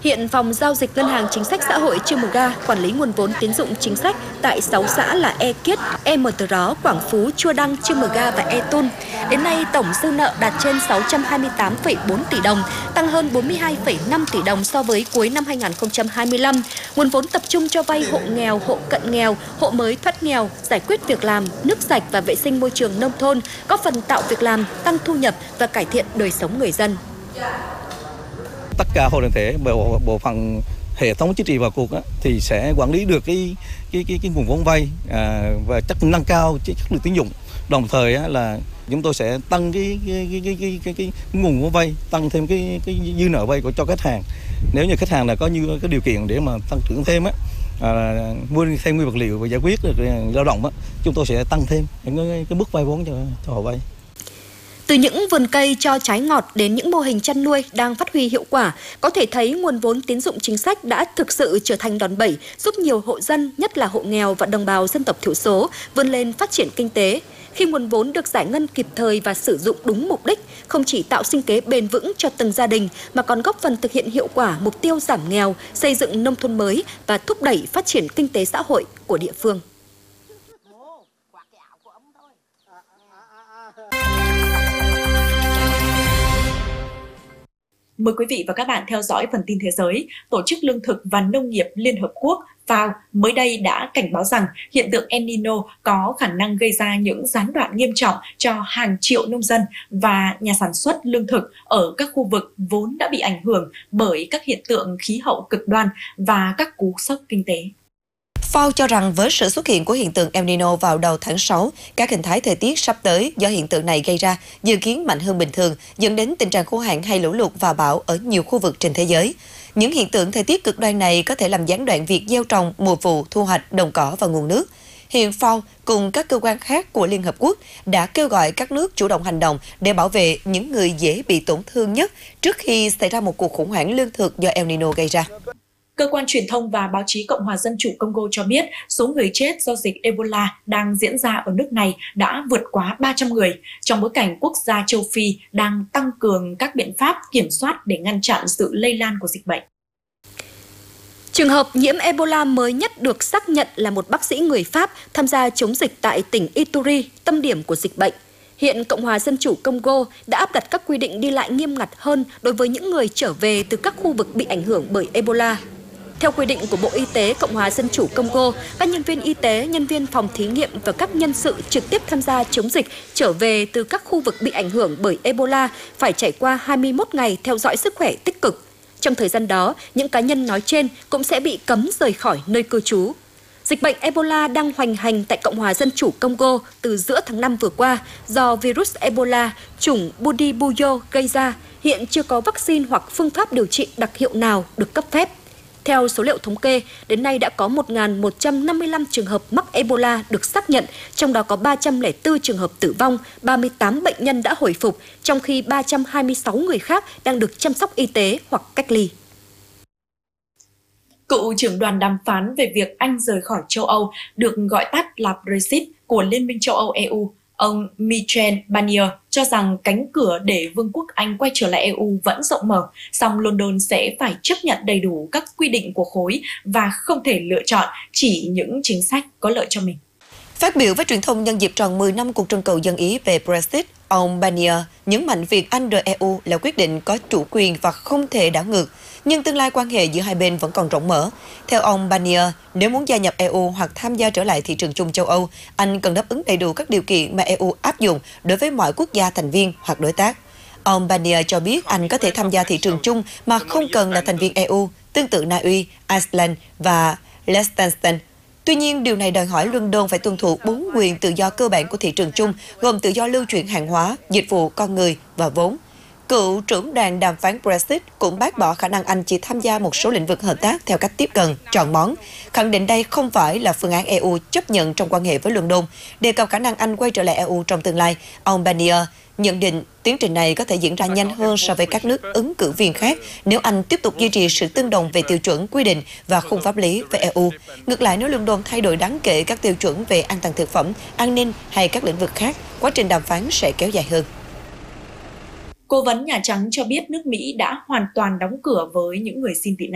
Hiện Phòng Giao dịch Ngân hàng Chính sách Xã hội Chư Mờ Ga quản lý nguồn vốn tín dụng chính sách tại 6 xã là E Kiết, E Mờ Tờ Ró, Quảng Phú, Chua Đăng, Chư Mờ Ga và E Tun. Đến nay, tổng dư nợ đạt trên 628,4 tỷ đồng, tăng hơn 42,5 tỷ đồng so với cuối năm 2025. Nguồn vốn tập trung cho vay hộ nghèo, hộ cận nghèo, hộ mới thoát nghèo, giải quyết việc làm, nước sạch và vệ sinh môi trường nông thôn, góp phần tạo việc làm, tăng thu nhập và cải thiện đời sống người dân. Tất cả hội đoàn thể bộ phận hệ thống chính trị vào cuộc thì sẽ quản lý được cái nguồn vốn vay và nâng cao chất lượng tín dụng. Đồng thời là chúng tôi sẽ tăng cái nguồn vốn vay, tăng thêm cái dư nợ vay cho khách hàng. Nếu như khách hàng là có như cái điều kiện để mà tăng trưởng thêm mua thêm nguyên vật liệu và giải quyết được lao động chúng tôi sẽ tăng thêm những cái mức vay vốn cho họ vay. Từ những vườn cây cho trái ngọt đến những mô hình chăn nuôi đang phát huy hiệu quả, có thể thấy nguồn vốn tín dụng chính sách đã thực sự trở thành đòn bẩy giúp nhiều hộ dân, nhất là hộ nghèo và đồng bào dân tộc thiểu số, vươn lên phát triển kinh tế. Khi nguồn vốn được giải ngân kịp thời và sử dụng đúng mục đích, không chỉ tạo sinh kế bền vững cho từng gia đình, mà còn góp phần thực hiện hiệu quả mục tiêu giảm nghèo, xây dựng nông thôn mới và thúc đẩy phát triển kinh tế xã hội của địa phương. Mời quý vị và các bạn theo dõi phần tin thế giới. Tổ chức Lương thực và Nông nghiệp Liên Hợp Quốc FAO mới đây đã cảnh báo rằng hiện tượng El Nino có khả năng gây ra những gián đoạn nghiêm trọng cho hàng triệu nông dân và nhà sản xuất lương thực ở các khu vực vốn đã bị ảnh hưởng bởi các hiện tượng khí hậu cực đoan và các cú sốc kinh tế. FAO cho rằng với sự xuất hiện của hiện tượng El Nino vào đầu tháng 6, các hình thái thời tiết sắp tới do hiện tượng này gây ra dự kiến mạnh hơn bình thường, dẫn đến tình trạng khô hạn hay lũ lụt và bão ở nhiều khu vực trên thế giới. Những hiện tượng thời tiết cực đoan này có thể làm gián đoạn việc gieo trồng, mùa vụ, thu hoạch, đồng cỏ và nguồn nước. Hiện FAO cùng các cơ quan khác của Liên Hợp Quốc đã kêu gọi các nước chủ động hành động để bảo vệ những người dễ bị tổn thương nhất trước khi xảy ra một cuộc khủng hoảng lương thực do El Nino gây ra. Cơ quan truyền thông và báo chí Cộng hòa Dân chủ Congo cho biết số người chết do dịch Ebola đang diễn ra ở nước này đã vượt quá 300 người, trong bối cảnh quốc gia châu Phi đang tăng cường các biện pháp kiểm soát để ngăn chặn sự lây lan của dịch bệnh. Trường hợp nhiễm Ebola mới nhất được xác nhận là một bác sĩ người Pháp tham gia chống dịch tại tỉnh Ituri, tâm điểm của dịch bệnh. Hiện Cộng hòa Dân chủ Congo đã áp đặt các quy định đi lại nghiêm ngặt hơn đối với những người trở về từ các khu vực bị ảnh hưởng bởi Ebola. Theo quy định của Bộ Y tế Cộng hòa Dân chủ Congo, các nhân viên y tế, nhân viên phòng thí nghiệm và các nhân sự trực tiếp tham gia chống dịch trở về từ các khu vực bị ảnh hưởng bởi Ebola phải trải qua 21 ngày theo dõi sức khỏe tích cực. Trong thời gian đó, những cá nhân nói trên cũng sẽ bị cấm rời khỏi nơi cư trú. Dịch bệnh Ebola đang hoành hành tại Cộng hòa Dân chủ Congo từ giữa tháng 5 vừa qua do virus Ebola chủng Bundibugyo gây ra. Hiện chưa có vaccine hoặc phương pháp điều trị đặc hiệu nào được cấp phép. Theo số liệu thống kê, đến nay đã có 1.155 trường hợp mắc Ebola được xác nhận, trong đó có 304 trường hợp tử vong, 38 bệnh nhân đã hồi phục, trong khi 326 người khác đang được chăm sóc y tế hoặc cách ly. Cựu trưởng đoàn đàm phán về việc Anh rời khỏi châu Âu, được gọi tắt là Brexit, của Liên minh châu Âu EU, ông Michel Barnier cho rằng cánh cửa để Vương quốc Anh quay trở lại EU vẫn rộng mở, song London sẽ phải chấp nhận đầy đủ các quy định của khối và không thể lựa chọn chỉ những chính sách có lợi cho mình. Phát biểu với truyền thông nhân dịp tròn 10 năm cuộc trưng cầu dân Ý về Brexit, ông Barnier nhấn mạnh việc Anh rời EU là quyết định có chủ quyền và không thể đảo ngược, nhưng tương lai quan hệ giữa hai bên vẫn còn rộng mở. Theo ông Barnier, nếu muốn gia nhập EU hoặc tham gia trở lại thị trường chung châu Âu, Anh cần đáp ứng đầy đủ các điều kiện mà EU áp dụng đối với mọi quốc gia thành viên hoặc đối tác. Ông Barnier cho biết Anh có thể tham gia thị trường chung mà không cần là thành viên EU, tương tự Na Uy, Iceland và Liechtenstein. Tuy nhiên, điều này đòi hỏi London phải tuân thủ 4 quyền tự do cơ bản của thị trường chung, gồm tự do lưu chuyển hàng hóa, dịch vụ, con người và vốn. Cựu trưởng đoàn đàm phán Brexit cũng bác bỏ khả năng Anh chỉ tham gia một số lĩnh vực hợp tác theo cách tiếp cận, chọn món, khẳng định đây không phải là phương án EU chấp nhận trong quan hệ với London. Đề cập khả năng Anh quay trở lại EU trong tương lai, ông Barnier nhận định tiến trình này có thể diễn ra nhanh hơn so với các nước ứng cử viên khác nếu Anh tiếp tục duy trì sự tương đồng về tiêu chuẩn, quy định và khung pháp lý với EU. Ngược lại, nếu London thay đổi đáng kể các tiêu chuẩn về an toàn thực phẩm, an ninh hay các lĩnh vực khác, quá trình đàm phán sẽ kéo dài hơn. Cố vấn Nhà Trắng cho biết nước Mỹ đã hoàn toàn đóng cửa với những người xin tị nạn.